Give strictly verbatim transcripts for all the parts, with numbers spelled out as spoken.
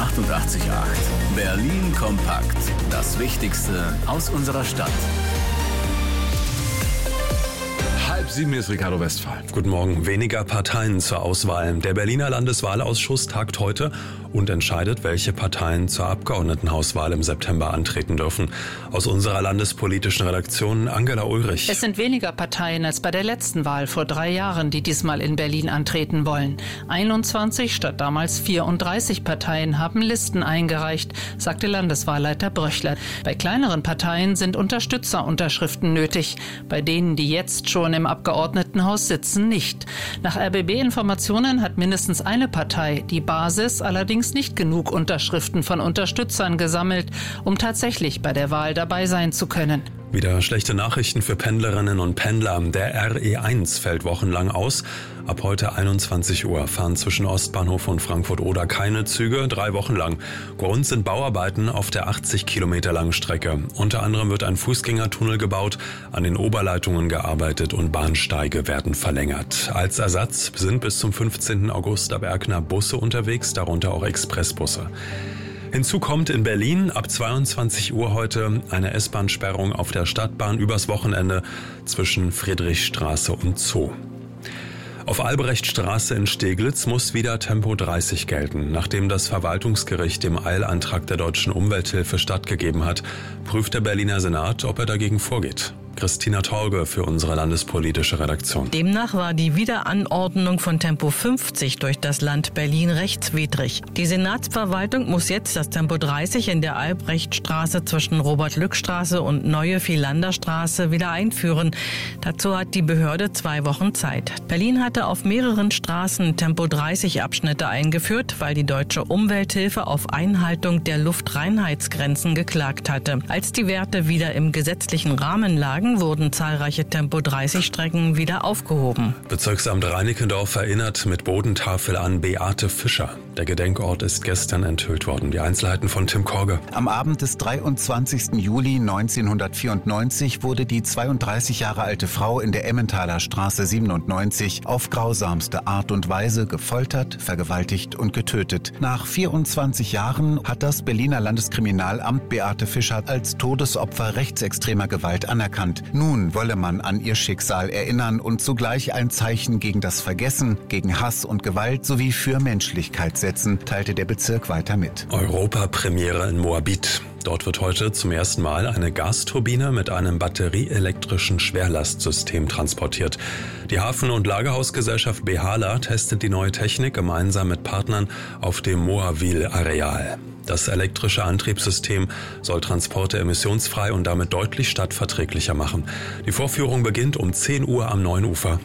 achtundachtzig Komma acht. Berlin kompakt. Das Wichtigste aus unserer Stadt. Halb sieben ist Ricardo Westphal. Guten Morgen. Weniger Parteien zur Auswahl. Der Berliner Landeswahlausschuss tagt heute und entscheidet, welche Parteien zur Abgeordnetenhauswahl im September antreten dürfen. Aus unserer landespolitischen Redaktion Angela Ulrich. Es sind weniger Parteien als bei der letzten Wahl vor drei Jahren, die diesmal in Berlin antreten wollen. einundzwanzig statt damals vierunddreißig Parteien haben Listen eingereicht, sagte Landeswahlleiter Bröchler. Bei kleineren Parteien sind Unterstützerunterschriften nötig. Bei denen, die jetzt schon im Abgeordnetenhaus sitzen, nicht. Nach R B B-Informationen hat mindestens eine Partei, die Basis, allerdings nicht genug Unterschriften von Unterstützern gesammelt, um tatsächlich bei der Wahl dabei sein zu können. Wieder schlechte Nachrichten für Pendlerinnen und Pendler. Der R E eins fällt wochenlang aus. Ab heute einundzwanzig Uhr fahren zwischen Ostbahnhof und Frankfurt-Oder keine Züge, drei Wochen lang. Grund sind Bauarbeiten auf der achtzig Kilometer langen Strecke. Unter anderem wird ein Fußgängertunnel gebaut, an den Oberleitungen gearbeitet und Bahnsteige werden verlängert. Als Ersatz sind bis zum fünfzehnten August ab Erkner Busse unterwegs, darunter auch Expressbusse. Hinzu kommt in Berlin ab zweiundzwanzig Uhr heute eine S-Bahn-Sperrung auf der Stadtbahn übers Wochenende zwischen Friedrichstraße und Zoo. Auf Albrechtstraße in Steglitz muss wieder Tempo dreißig gelten. Nachdem das Verwaltungsgericht dem Eilantrag der Deutschen Umwelthilfe stattgegeben hat, prüft der Berliner Senat, ob er dagegen vorgeht. Christina Torge für unsere landespolitische Redaktion. Demnach war die Wiederanordnung von Tempo fünfzig durch das Land Berlin rechtswidrig. Die Senatsverwaltung muss jetzt das Tempo dreißig in der Albrechtstraße zwischen Robert-Lück-Straße und Neue Vielander-Straße wieder einführen. Dazu hat die Behörde zwei Wochen Zeit. Berlin hatte auf mehreren Straßen Tempo dreißig Abschnitte eingeführt, weil die Deutsche Umwelthilfe auf Einhaltung der Luftreinheitsgrenzen geklagt hatte. Als die Werte wieder im gesetzlichen Rahmen lagen, wurden zahlreiche Tempo dreißig Strecken wieder aufgehoben. Bezirksamt Reinickendorf erinnert mit Bodentafel an Beate Fischer. Der Gedenkort ist gestern enthüllt worden. Die Einzelheiten von Tim Korge. Am Abend des dreiundzwanzigsten Juli neunzehnhundertvierundneunzig wurde die zweiunddreißig Jahre alte Frau in der Emmentaler Straße siebenundneunzig auf grausamste Art und Weise gefoltert, vergewaltigt und getötet. Nach vierundzwanzig Jahren hat das Berliner Landeskriminalamt Beate Fischer als Todesopfer rechtsextremer Gewalt anerkannt. Nun wolle man an ihr Schicksal erinnern und zugleich ein Zeichen gegen das Vergessen, gegen Hass und Gewalt sowie für Menschlichkeit setzen, teilte der Bezirk weiter mit. Europapremiere in Moabit. Dort wird heute zum ersten Mal eine Gasturbine mit einem batterieelektrischen Schwerlastsystem transportiert. Die Hafen- und Lagerhausgesellschaft Behala testet die neue Technik gemeinsam mit Partnern auf dem Moawil-Areal. Das elektrische Antriebssystem soll Transporte emissionsfrei und damit deutlich stadtverträglicher machen. Die Vorführung beginnt um zehn Uhr am Neuenufer.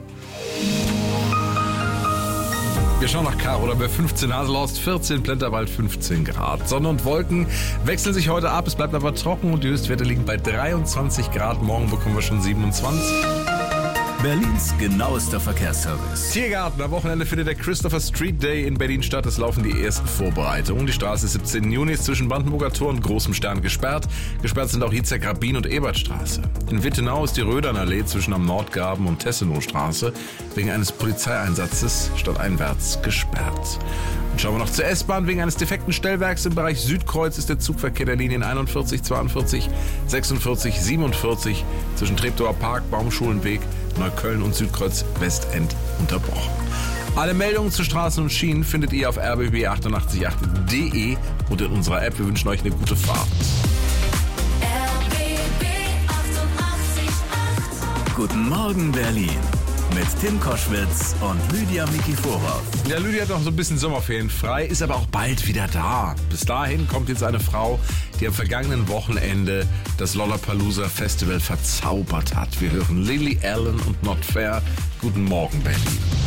Wir schauen nach Karola bei fünfzehn, Haselhorst vierzehn, Plenterwald fünfzehn Grad. Sonne und Wolken wechseln sich heute ab, es bleibt aber trocken und die Höchstwerte liegen bei dreiundzwanzig Grad. Morgen bekommen wir schon siebenundzwanzig. Berlins genauester Verkehrsservice. Tiergarten, am Wochenende findet der Christopher Street Day in Berlin statt. Es laufen die ersten Vorbereitungen. Die Straße siebzehnten Juni ist zwischen Brandenburger Tor und Großem Stern gesperrt. Gesperrt sind auch Hitzek Rabin und Ebertstraße. In Wittenau ist die Rödernallee zwischen am Nordgraben und Tessenowstraße wegen eines Polizeieinsatzes stadteinwärts gesperrt. Und schauen wir noch zur S-Bahn. Wegen eines defekten Stellwerks im Bereich Südkreuz ist der Zugverkehr der Linien einundvierzig, zweiundvierzig, sechsundvierzig, siebenundvierzig zwischen Treptower Park, Baumschulenweg, Neukölln und Südkreuz Westend unterbrochen. Alle Meldungen zu Straßen und Schienen findet ihr auf r b b acht acht acht punkt d e und in unserer App. Wir wünschen euch eine gute Fahrt. R B B achtundachtzig Komma acht. Guten Morgen, Berlin. Mit Tim Koschwitz und Lydia Mikiforov. Ja, Lydia hat noch so ein bisschen Sommerferien frei, ist aber auch bald wieder da. Bis dahin kommt jetzt eine Frau, die am vergangenen Wochenende das Lollapalooza Festival verzaubert hat. Wir hören Lily Allen und Not Fair. Guten Morgen, Berlin.